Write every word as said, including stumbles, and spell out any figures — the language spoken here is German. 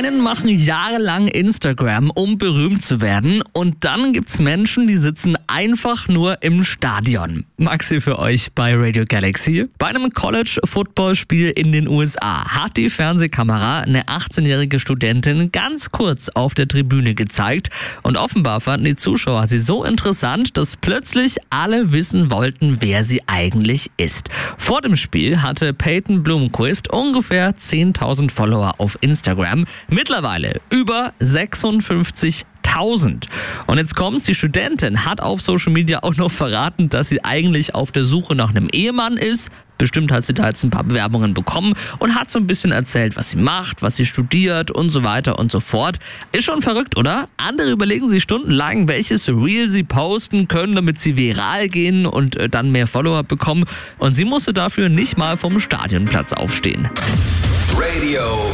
einen machen jahrelang Instagram, um berühmt zu werden. Und dann gibt's Menschen, die sitzen einfach nur im Stadion. Maxi für euch bei Radio Galaxy. Bei einem College-Football-Spiel in den U S A hat die Fernsehkamera eine achtzehnjährige Studentin ganz kurz auf der Tribüne gezeigt. Und offenbar fanden die Zuschauer sie so interessant, dass plötzlich alle wissen wollten, wer sie eigentlich ist. Vor dem Spiel hatte Peyton Bloomquist ungefähr zehntausend Follower auf Instagram. Mittlerweile über sechsundfünfzigtausend. Und jetzt kommt's, die Studentin hat auf Social Media auch noch verraten, dass sie eigentlich auf der Suche nach einem Ehemann ist. Bestimmt hat sie da jetzt ein paar Bewerbungen bekommen und hat so ein bisschen erzählt, was sie macht, was sie studiert und so weiter und so fort. Ist schon verrückt, oder? Andere überlegen sich stundenlang, welches Reel sie posten können, damit sie viral gehen und dann mehr Follower bekommen. Und sie musste dafür nicht mal vom Stadionplatz aufstehen. Radio